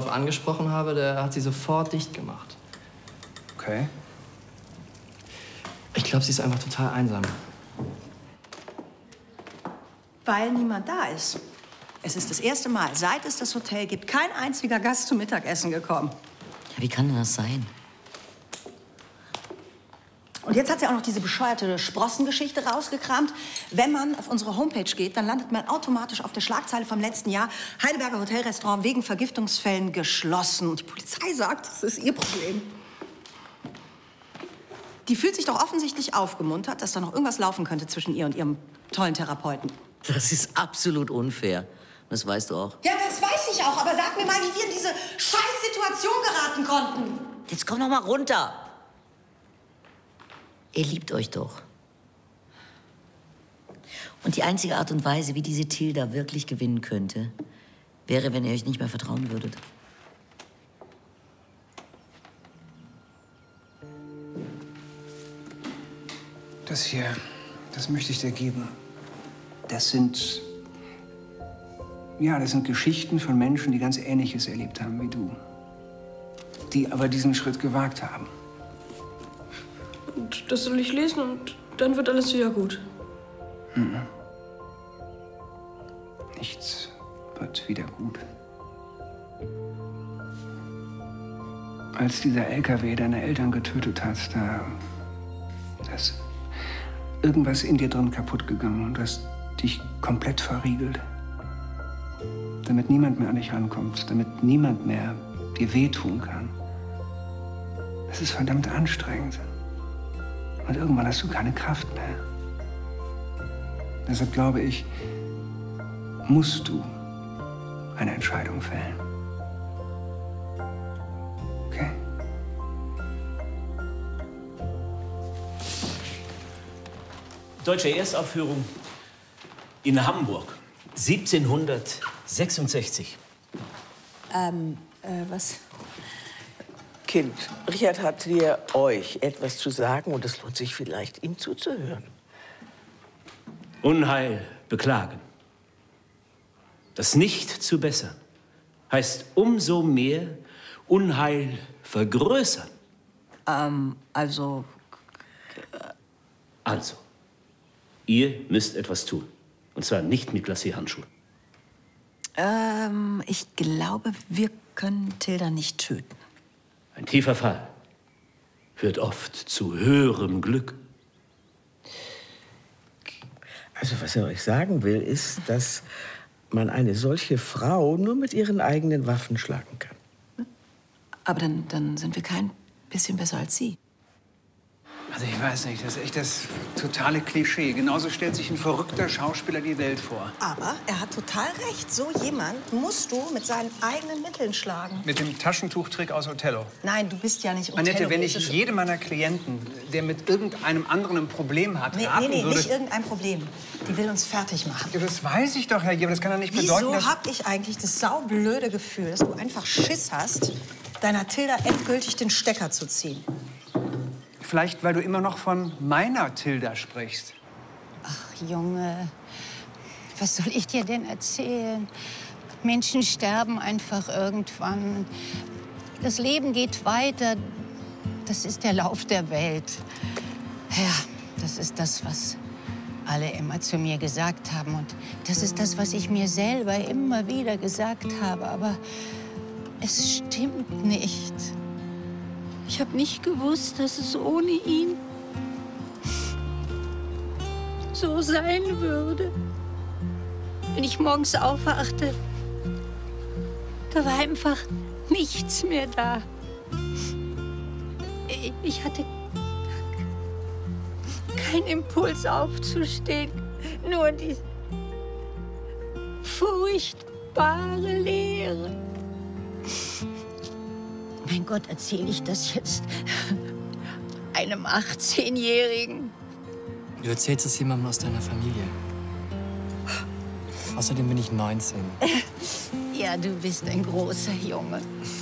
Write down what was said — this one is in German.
angesprochen habe, der hat sie sofort dicht gemacht. Okay. Ich glaube, sie ist einfach total einsam. Weil niemand da ist. Es ist das erste Mal, seit es das Hotel gibt, kein einziger Gast zum Mittagessen gekommen. Ja, wie kann denn das sein? Und jetzt hat sie auch noch diese bescheuerte Sprossengeschichte rausgekramt. Wenn man auf unsere Homepage geht, dann landet man automatisch auf der Schlagzeile vom letzten Jahr. Heidelberger Hotelrestaurant wegen Vergiftungsfällen geschlossen. Und die Polizei sagt, das ist ihr Problem. Die fühlt sich doch offensichtlich aufgemuntert, dass da noch irgendwas laufen könnte zwischen ihr und ihrem tollen Therapeuten. Das ist absolut unfair. Das weißt du auch. Ja, das weiß ich auch. Aber sag mir mal, wie wir in diese Scheißsituation geraten konnten. Jetzt komm doch mal runter. Ihr liebt euch doch. Und die einzige Art und Weise, wie diese Tilda wirklich gewinnen könnte, wäre, wenn ihr euch nicht mehr vertrauen würdet. Das hier, das möchte ich dir geben. Das sind Geschichten von Menschen, die ganz Ähnliches erlebt haben wie du. Die aber diesen Schritt gewagt haben. Und das soll ich lesen und dann wird alles wieder gut. Mhm. Nichts wird wieder gut. Als dieser LKW deine Eltern getötet hat, da ist irgendwas in dir drin kaputt gegangen und du hast dich komplett verriegelt. Damit niemand mehr an dich rankommt, damit niemand mehr dir wehtun kann. Das ist verdammt anstrengend. Und irgendwann hast du keine Kraft mehr. Deshalb glaube ich, musst du eine Entscheidung fällen. Okay? Deutsche Erstaufführung in Hamburg, 1766. Was? Kind, Richard hat euch etwas zu sagen und es lohnt sich vielleicht, ihm zuzuhören. Unheil beklagen. Das nicht zu bessern heißt umso mehr Unheil vergrößern. Also, ihr müsst etwas tun. Und zwar nicht mit Glacé-Handschuhen. Ich glaube, wir können Tilda nicht töten. Ein tiefer Fall führt oft zu höherem Glück. Also, was er euch sagen will, ist, dass man eine solche Frau nur mit ihren eigenen Waffen schlagen kann. Aber dann sind wir kein bisschen besser als sie. Also ich weiß nicht, das ist echt das totale Klischee. Genauso stellt sich ein verrückter Schauspieler die Welt vor. Aber er hat total recht. So jemand musst du mit seinen eigenen Mitteln schlagen. Mit dem Taschentuchtrick aus Othello. Nein, du bist ja nicht Othello. Annette, wenn ich jedem meiner Klienten, der mit irgendeinem anderen ein Problem hat, raten würde... nicht irgendein Problem. Die will uns fertig machen. Ja, das weiß ich doch, Herr Jeber. Das kann doch nicht bedeuten, dass... Wieso hab ich eigentlich das saublöde Gefühl, dass du einfach Schiss hast, deiner Tilda endgültig den Stecker zu ziehen? Vielleicht, weil du immer noch von meiner Tilda sprichst. Ach, Junge, was soll ich dir denn erzählen? Menschen sterben einfach irgendwann. Das Leben geht weiter. Das ist der Lauf der Welt. Ja, das ist das, was alle immer zu mir gesagt haben. Und das ist das, was ich mir selber immer wieder gesagt habe. Aber es stimmt nicht. Ich habe nicht gewusst, dass es ohne ihn so sein würde. Wenn ich morgens aufwachte, da war einfach nichts mehr da. Ich hatte keinen Impuls aufzustehen, nur die furchtbare Leere. Mein Gott, erzähle ich das jetzt einem 18-Jährigen? Du erzählst es jemandem aus deiner Familie. Außerdem bin ich 19. Ja, du bist ein großer Junge.